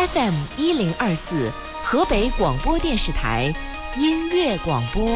FM1024河北广播电视台音乐广播。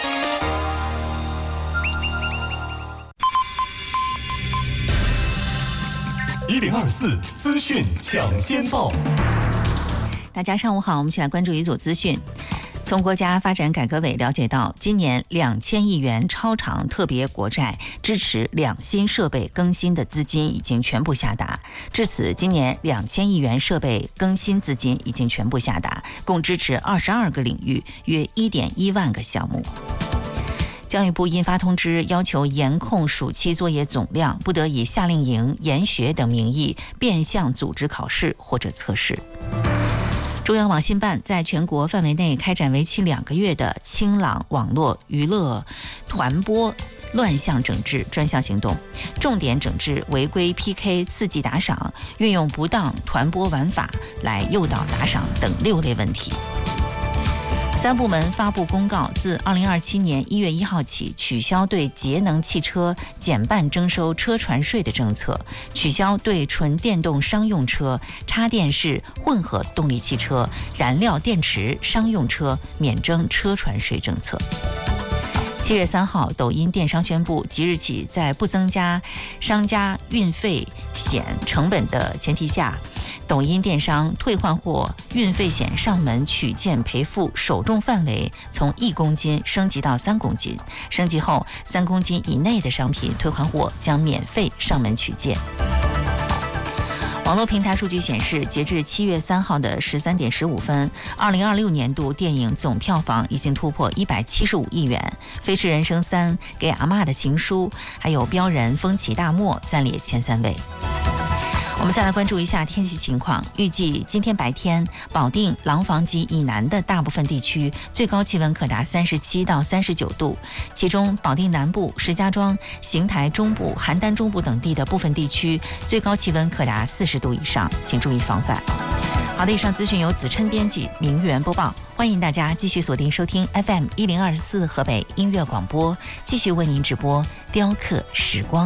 1024资讯抢先报。 大家上午好，我们一起来关注一组资讯。从国家发展改革委了解到，今年2000亿元超长特别国债支持两新设备更新的资金已经全部下达。至此，今年2000亿元设备更新资金已经全部下达，共支持22个领域，约1.1万个项目。教育部印发通知，要求严控暑期作业总量，不得以夏令营、研学等名义变相组织考试或者测试。中央网信办在全国范围内开展为期2个月的清朗网络娱乐团播乱象整治专项行动，重点整治违规 PK、刺激打赏、运用不当团播玩法来诱导打赏等6类问题。3部门发布公告，自2027年1月1号起，取消对节能汽车减半征收车船税的政策，取消对纯电动商用车、插电式混合动力汽车、燃料电池商用车免征车船税政策。7月3号，抖音电商宣布，即日起在不增加商家运费险成本的前提下，抖音电商退换货运费险上门取件赔付首重范围从1公斤升级到3公斤，升级后3公斤以内的商品退换货将免费上门取件。网络平台数据显示，截至7月3号的13点15分，2026年度电影总票房已经突破175亿元，《飞驰人生3》、给阿嬷的情书，还有标人风起大漠暂列前3位。我们再来关注一下天气情况，预计今天白天，保定、廊坊及以南的大部分地区最高气温可达37到39度，其中保定南部、石家庄、邢台中部、邯郸中部等地的部分地区最高气温可达40度以上，请注意防范。好的，以上资讯由子琛编辑，明媛播报，欢迎大家继续锁定收听 FM1024河北音乐广播，继续为您直播雕刻时光。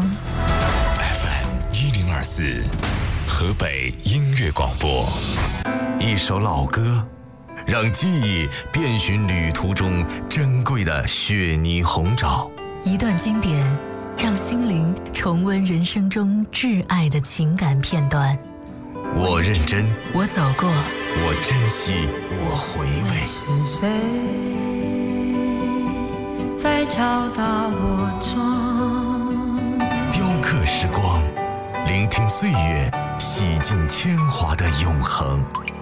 FM1024河北音乐广播，一首老歌，让记忆遍寻旅途中珍贵的雪泥红枣； 一段经典，让心灵重温人生中挚爱的情感片段。 我认真， 我走过， 我珍惜，我回味。 是谁在敲打我窗？ 雕刻时光，聆听岁月洗尽铅华的永恒。